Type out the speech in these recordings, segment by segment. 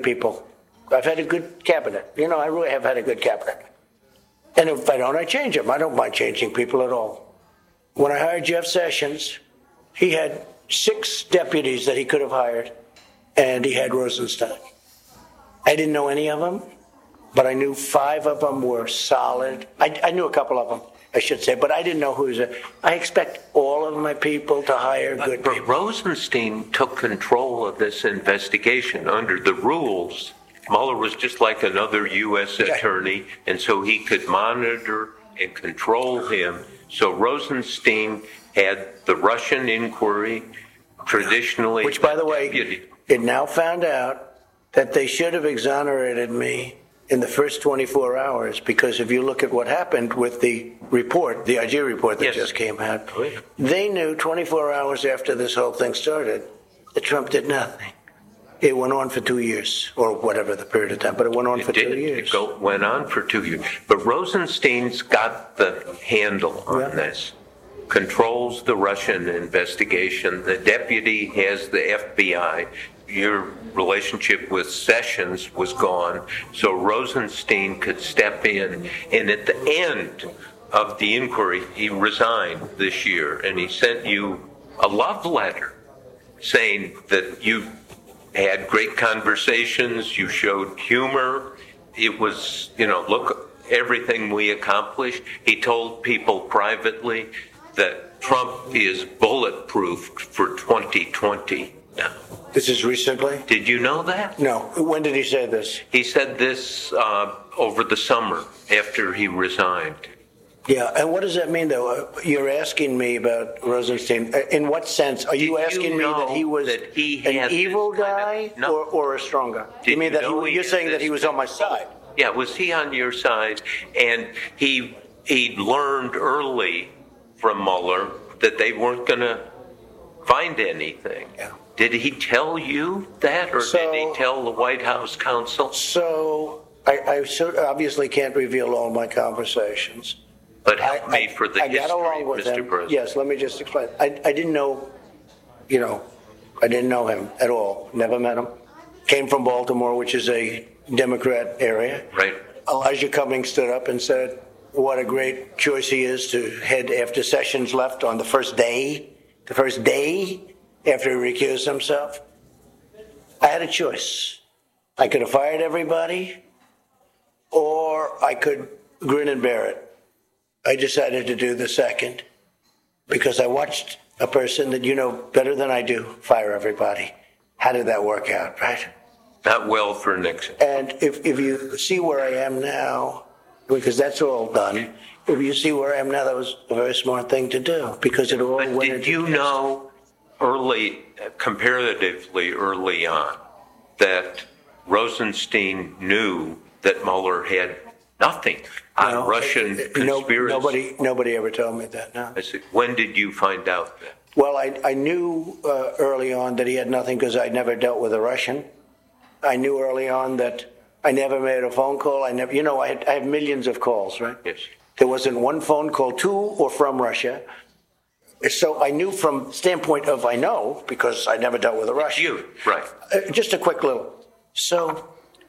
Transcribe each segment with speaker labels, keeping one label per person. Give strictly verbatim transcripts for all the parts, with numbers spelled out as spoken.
Speaker 1: good people. I've had a good cabinet. You know, I really have had a good cabinet. And if I don't, I change them. I don't mind changing people at all. When I hired Jeff Sessions, he had six deputies that he could have hired, and he had Rosenstein. I didn't know any of them, but I knew five of them were solid. I, I knew a couple of them, I should say, but I didn't know who was a. I expect all of my people to hire good
Speaker 2: but, but
Speaker 1: people.
Speaker 2: Rosenstein took control of this investigation under the rules. Mueller was just like another U S attorney, and so he could monitor and control him. So Rosenstein had the Russian inquiry, traditionally.
Speaker 1: Which, by the way,
Speaker 2: deputy.
Speaker 1: it now found out that they should have exonerated me in the first twenty-four hours, because if you look at what happened with the report, the I G report that
Speaker 2: Yes.
Speaker 1: just came out,
Speaker 2: Oh, yeah.
Speaker 1: they knew twenty-four hours after this whole thing started that Trump did nothing. It went on for two years, or whatever the period of time, but it went on
Speaker 2: It
Speaker 1: for
Speaker 2: did.
Speaker 1: two years.
Speaker 2: It go, went on for two years. But Rosenstein's got the handle on
Speaker 1: Yeah.
Speaker 2: this, controls the Russian investigation. The deputy has the F B I. Your relationship with Sessions was gone, so Rosenstein could step in. And at the end of the inquiry, he resigned this year, and he sent you a love letter saying that you had great conversations, you showed humor. It was, you know, look, everything we accomplished. He told people privately that Trump is bulletproof for twenty twenty now.
Speaker 1: This is recently?
Speaker 2: Did you know that?
Speaker 1: No. When did he say this?
Speaker 2: He said this uh, over the summer after he resigned.
Speaker 1: Yeah, and what does that mean, though? Uh, You're asking me about Rosenstein. Uh, In what sense? Are you
Speaker 2: Did you
Speaker 1: asking me that he
Speaker 2: know
Speaker 1: was
Speaker 2: that he
Speaker 1: an
Speaker 2: had
Speaker 1: evil
Speaker 2: this kind
Speaker 1: guy
Speaker 2: of- No.
Speaker 1: or, or a strong guy?
Speaker 2: Did
Speaker 1: you mean
Speaker 2: you
Speaker 1: that
Speaker 2: know
Speaker 1: he,
Speaker 2: he
Speaker 1: you're
Speaker 2: had
Speaker 1: saying that
Speaker 2: this
Speaker 1: he was on my side?
Speaker 2: Yeah, was he on your side? And he he learned early from Mueller that they weren't going to find anything.
Speaker 1: Yeah.
Speaker 2: Did he tell you that, or
Speaker 1: So-
Speaker 2: did he tell the White House counsel?
Speaker 1: So I, I so obviously can't reveal all my conversations.
Speaker 2: But help
Speaker 1: I,
Speaker 2: me
Speaker 1: I-
Speaker 2: for the
Speaker 1: I got along
Speaker 2: history,
Speaker 1: with
Speaker 2: Mister
Speaker 1: him.
Speaker 2: President.
Speaker 1: Yes, let me just explain. I, I didn't know, you know, I didn't know him at all. Never met him. Came from Baltimore, which is a Democrat area.
Speaker 2: Right.
Speaker 1: Elijah Cummings stood up and said, what a great choice he is to head after Sessions left on the first day, the first day after he recused himself. I had a choice. I could have fired everybody, or I could grin and bear it. I decided to do the second because I watched a person that you know better than I do fire everybody. How did that work out, right?
Speaker 2: Not well for Nixon.
Speaker 1: And if, if you see where I am now, because that's all done, if you see where I am now, that was a very smart thing to do because it all
Speaker 2: But
Speaker 1: went
Speaker 2: did
Speaker 1: into
Speaker 2: you
Speaker 1: cast.
Speaker 2: know early, comparatively early on, that Rosenstein knew that Mueller had nothing on
Speaker 1: No,
Speaker 2: Russian
Speaker 1: uh, no,
Speaker 2: conspiracy?
Speaker 1: nobody, nobody ever told me that, no.
Speaker 2: I said, when did you find out that?
Speaker 1: Well, I, I knew uh, early on that he had nothing because I'd never dealt with a Russian. I knew early on that I never made a phone call. I never, you know, I, had, I have millions of calls, right?
Speaker 2: Yes.
Speaker 1: There wasn't one phone call to or from Russia. So I knew from standpoint of I know because I never dealt with a Russian.
Speaker 2: You, right.
Speaker 1: Uh, just a quick little. So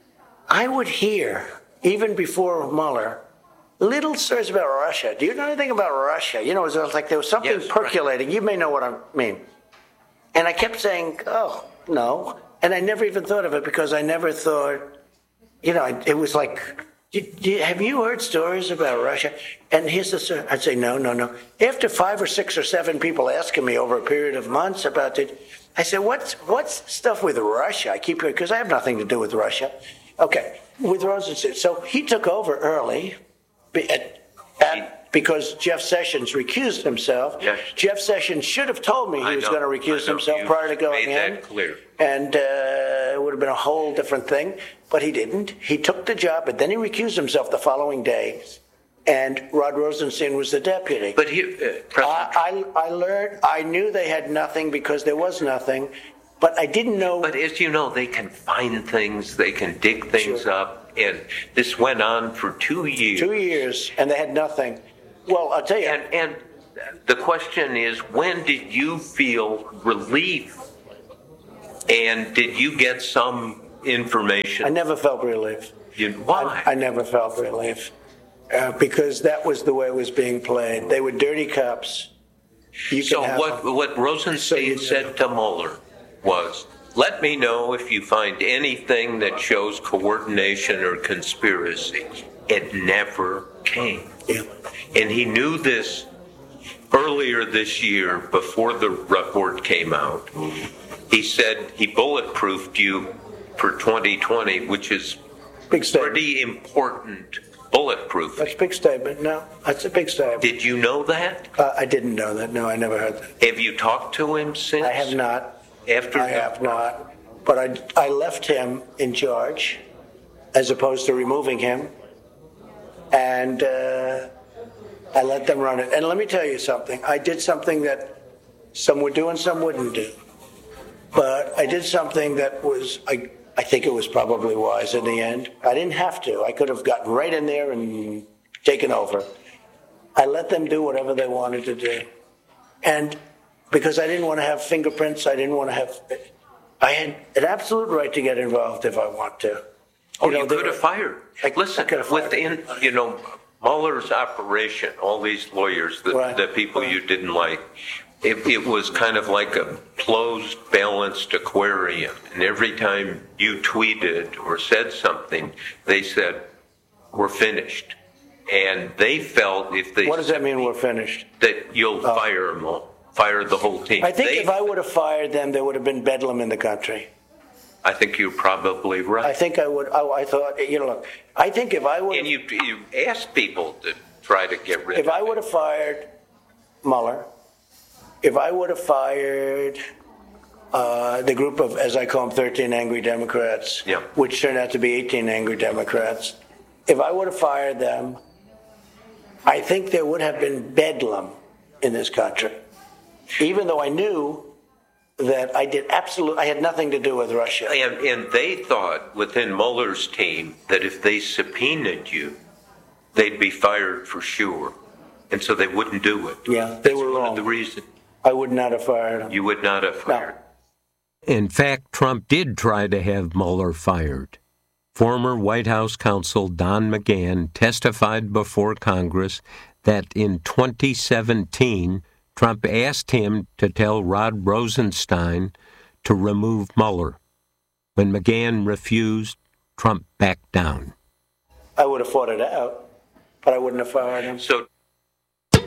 Speaker 1: I would hear, even before Mueller, little stories about Russia. Do you know anything about Russia? You know, it was like there was something
Speaker 2: Yes,
Speaker 1: percolating. You may know what I mean. And I kept saying, oh, no. And I never even thought of it because I never thought, you know, it was like, do, do, have you heard stories about Russia? And here's the story. I'd say, no, no, no. After five or six or seven people asking me over a period of months about it, I said, what's, what's stuff with Russia? I keep hearing, because I have nothing to do with Russia. Okay, with Rosenstein. So he took over early at, at, because Jeff Sessions recused himself.
Speaker 2: Yes.
Speaker 1: Jeff Sessions should have told me he
Speaker 2: I
Speaker 1: was
Speaker 2: know,
Speaker 1: going to recuse
Speaker 2: I know.
Speaker 1: himself
Speaker 2: You
Speaker 1: prior to going
Speaker 2: made
Speaker 1: in.
Speaker 2: that clear.
Speaker 1: And uh, it would have been a whole different thing, but he didn't. He took the job, but then he recused himself the following day, and Rod Rosenstein was the deputy.
Speaker 2: But he, uh, President,
Speaker 1: I, I, I learned, I knew they had nothing because there was nothing, but I didn't know.
Speaker 2: But as you know, they can find things, they can dig things
Speaker 1: Sure.
Speaker 2: up, and this went on for two years.
Speaker 1: Two years, and they had nothing. Well, I'll tell you.
Speaker 2: And, and the question is, when did you feel relief? And did you get some information.
Speaker 1: I never felt relief.
Speaker 2: You, why?
Speaker 1: I, I never felt relief uh, because that was the way it was being played. They were dirty cops. You
Speaker 2: so
Speaker 1: can have
Speaker 2: what
Speaker 1: them.
Speaker 2: what Rosenstein
Speaker 1: So
Speaker 2: said to Mueller was, let me know if you find anything that shows coordination or conspiracy. It never came.
Speaker 1: Yeah.
Speaker 2: And he knew this earlier this year before the report came out. He said he bulletproofed you for twenty twenty, which is
Speaker 1: Big statement.
Speaker 2: pretty important bulletproof.
Speaker 1: That's a big statement. No, that's a big statement.
Speaker 2: Did you know that?
Speaker 1: Uh, I didn't know that. No, I never heard that.
Speaker 2: Have you talked to him since?
Speaker 1: I have not.
Speaker 2: After
Speaker 1: I
Speaker 2: the-
Speaker 1: have not. But I, I left him in charge as opposed to removing him. And uh, I let them run it. And let me tell you something. I did something that some would do and some wouldn't do. But I did something that was, I, I think it was probably wise in the end. I didn't have to. I could have gotten right in there and taken over. I let them do whatever they wanted to do. And because I didn't want to have fingerprints, I didn't want to have, I had an absolute right to get involved if I want to.
Speaker 2: Oh,
Speaker 1: know,
Speaker 2: you
Speaker 1: they
Speaker 2: could have
Speaker 1: were-
Speaker 2: fired.
Speaker 1: I-
Speaker 2: Listen,
Speaker 1: I could have fired.
Speaker 2: within, you know, Mueller's operation, all these lawyers, the,
Speaker 1: Right.
Speaker 2: the people
Speaker 1: Right.
Speaker 2: you didn't like, it, it was kind of like a closed, balanced aquarium. And every time you tweeted or said something, they said, we're finished. And they felt if they
Speaker 1: What does that mean, we're finished?
Speaker 2: that you'll fire them all, fire the whole team.
Speaker 1: I think
Speaker 2: They-
Speaker 1: if I would have fired them, there would have been bedlam in the country.
Speaker 2: I think you're probably right.
Speaker 1: I think I would, I, I thought, you know, look, I think if I would
Speaker 2: And
Speaker 1: have,
Speaker 2: you, you asked people to try to get rid
Speaker 1: if
Speaker 2: of
Speaker 1: I
Speaker 2: it.
Speaker 1: would have fired Mueller, if I would have fired uh, the group of, as I call them, thirteen angry Democrats,
Speaker 2: Yeah.
Speaker 1: which turned out to be eighteen angry Democrats, if I would have fired them, I think there would have been bedlam in this country. Even though I knew that I did absolute, I had nothing to do with Russia.
Speaker 2: And, and they thought within Mueller's team that if they subpoenaed you, they'd be fired for sure. And so they wouldn't do it.
Speaker 1: Yeah, they
Speaker 2: That's
Speaker 1: were
Speaker 2: one
Speaker 1: wrong.
Speaker 2: of the reasons
Speaker 1: I would not have fired him.
Speaker 2: you would not have fired.
Speaker 3: In fact, Trump did try to have Mueller fired. Former White House counsel Don McGahn testified before Congress that in twenty seventeen, Trump asked him to tell Rod Rosenstein to remove Mueller. When McGahn refused, Trump backed down.
Speaker 1: I would have fought it out, but I wouldn't have fired him.
Speaker 2: So